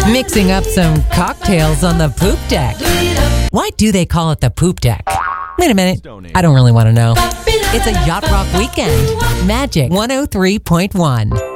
Mixing up some cocktails on the poop deck. Why do they call it the poop deck? Wait a minute. I don't really want to know. It's a Yacht Rock weekend. Magic 103.1.